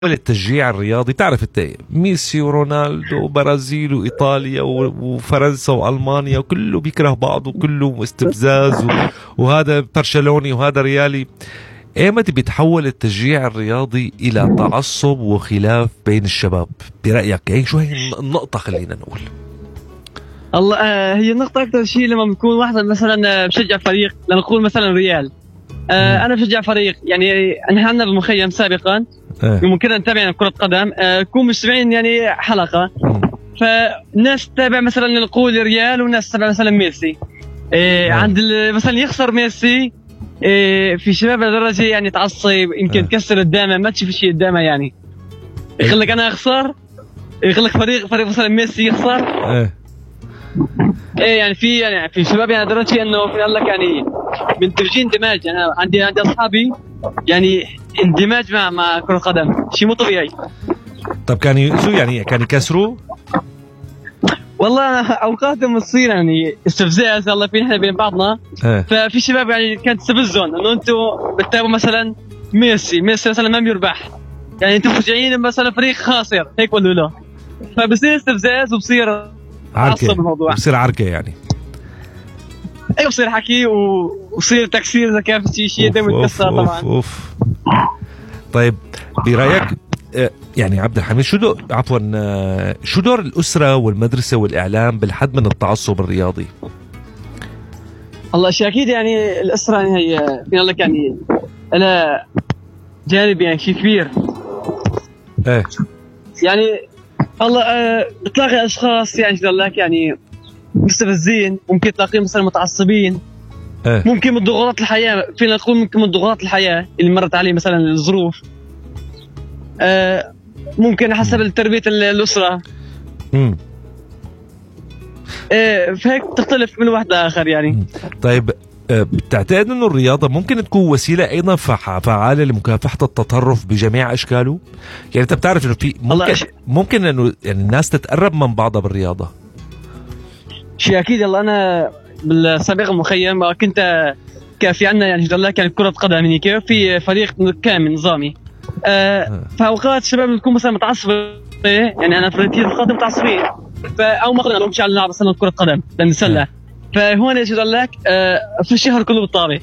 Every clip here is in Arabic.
التشجيع الرياضي، تعرف انت ميسي ورونالدو وبرازيل وايطاليا وفرنسا والمانيا وكله بيكره بعض وكله استفزاز وهذا برشلوني وهذا ريالي. ايمتى بيتحول التشجيع الرياضي الى تعصب وخلاف بين الشباب برايك؟ يعني شو هي النقطه؟ خلينا نقول الله هي النقطة أكثر شيء لما بكون واحد مثلا بشجع فريق، لما نقول مثلا ريال، أنا بشجع فريق، يعني نحن عندنا بالمخيم سابقا ممكن نتابع كرة قدم، نكون مستمعين يعني حلقة، فالناس تتابع مثلا نقول ريال وناس تتابع مثلا ميسي. عند مثلا يخسر ميسي، في شباب لدرجة يعني تعصب، يمكن تكسر الدامة، ما تشوف شيء الدامة، يعني يقول لك أنا أخسر، يقول لك فريق مثلا ميسي يخسر. يعني في شباب يعني درجة انه قال لك يعني منتجين اندماج. انا عندي اصحابي يعني اندماج مع كرة القدم شيء مو طبيعي. طب كان شو يعني كان يكسروا؟ والله اوقاتهم تصير يعني استفزاز، الله في نحن بين بعضنا. ففي شباب يعني كانت تستفزهم انه انتم بتتابعوا مثلا ميسي مثلا ما بيربح، يعني انتم مشجعين مثلا فريق خاسر هيك ولا لا، فبصير استفزاز وبصير عركة، بصير عركة يعني. ايوه بصير حكي وبصير تكسير اذا كان في شيء دم يتكسر طبعا. أوف. طيب برايك يعني عبد الحميد شو دور الأسرة والمدرسة والإعلام بالحد من التعصب الرياضي؟ الله شيء اكيد، يعني الأسرة يعني هي فينا لك يعني لها جانب يعني شيء كبير. يعني والله بتلاقي اشخاص يعني لك يعني مستفزين، ممكن تلاقيهم مثلا متعصبين، ممكن من ضغوطات الحياه، فينا نقول ممكن من ضغوطات الحياه اللي مرت عليه مثلا الظروف، ممكن حسب تربيه الاسره، فهيك تختلف من واحد لاخر يعني. طيب بتعتقد انه الرياضه ممكن تكون وسيله ايضا فعاله لمكافحه التطرف بجميع اشكاله؟ يعني انت بتعرف انه في ممكن انه يعني الناس تتقرب من بعضها بالرياضه؟ شيء اكيد. يلا انا بالسابق المخيم كنت في عندنا يعني جدلك يعني كره قدم، يعني كيف في فريق كامل نظامي، فاوقات الشباب بتكون مثلا متعصبه، يعني انا فريقي القادم متعصبين، فاول ما قلنا مش نلعب مثلا كره قدم لنسلح، فهون ايش يقول لك في الشهر كله بالطابه.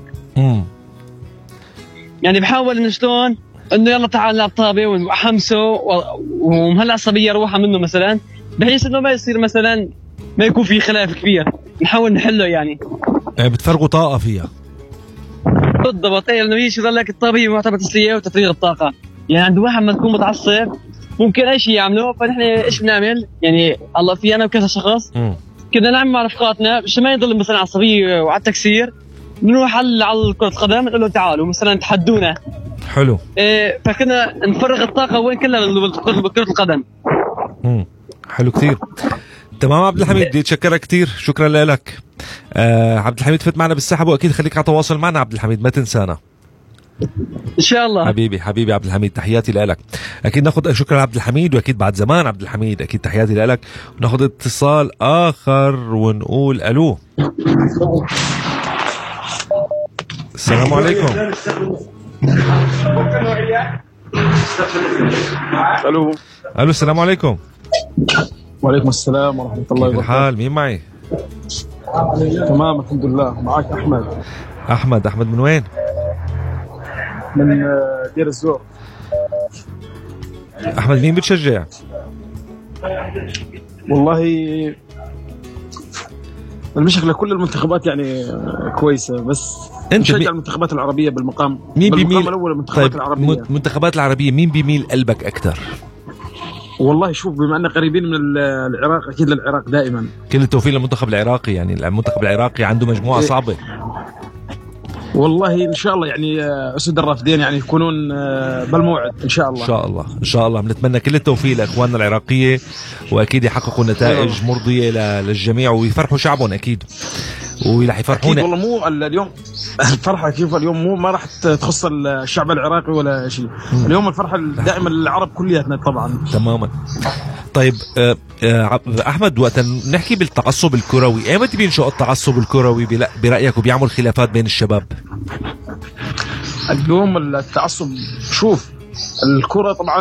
يعني بحاول انه شلون انه يلا تعال نلعب طابه ونحمسه ومهلا عصبيه روحها منه مثلا، بحيث انه ما يصير مثلا ما يكون في خلاف كبير، نحاول نحله يعني. بتفرغوا طاقه فيها. بالضبط، لانه يجي يقول لك الطابه هي معتبر تسليه وتفريغ الطاقه، يعني عند واحد ما تكون متعصب ممكن اي شيء يعمله، فنحن ايش بنعمل؟ يعني الله في انا وكذا شخص كنا نعمل مع رفقاتنا مش ما يضل مثلا عصبيه وعلى التكسير، بنروح على كرة القدم نقول له تعالوا مثلا تحدونا. حلو. فكنا نفرغ الطاقه وين كلها بكرة القدم. حلو كثير. تمام عبد الحميد، بدي اتشكرك كثير، شكرا لك. عبد الحميد فت معنا بالسحب، واكيد خليك على تواصل معنا عبد الحميد، ما تنسانا ان شاء الله. حبيبي عبد الحميد، تحياتي لك. اكيد ناخذ شكرا عبد الحميد، واكيد بعد زمان عبد الحميد، اكيد تحياتي لك. وناخذ اتصال اخر ونقول الو. السلام عليكم. الو السلام عليكم. وعليكم السلام ورحمه الله وبركاته. كيف الحال؟ مين معي؟ تمام الحمد لله. معك احمد من وين؟ من دير الزور. احمد مين بتشجع؟ والله المشكلة كل المنتخبات يعني كويسة، بس نشجع المنتخبات العربية بالمقام الأول. المنتخبات العربية، المنتخبات العربية مين بيميل قلبك أكثر؟ والله شوف، بما أننا قريبين من العراق أكيد للعراق دائما. كل التوفيق للمنتخب العراقي، يعني المنتخب العراقي عنده مجموعة صعبة. والله إن شاء الله يعني أسد الرافدين يعني يكونون بالموعد إن شاء الله. إن شاء الله بنتمنى كل التوفيق لإخواننا العراقية، وأكيد يحققوا نتائج مرضية للجميع ويفرحوا شعبهم أكيد، ورح يفرحونا أكيد. والله مو اليوم الفرحة كيف اليوم مو ما راح تخص الشعب العراقي ولا شيء، اليوم الفرحة دائما للعرب كلياتنا طبعا. تماما. طيب أحمد، وقت نحكي بالتعصب الكروي، ايمتى بينشأ التعصب الكروي برأيك وبيعمل خلافات بين الشباب؟ اليوم التعصب شوف الكره طبعا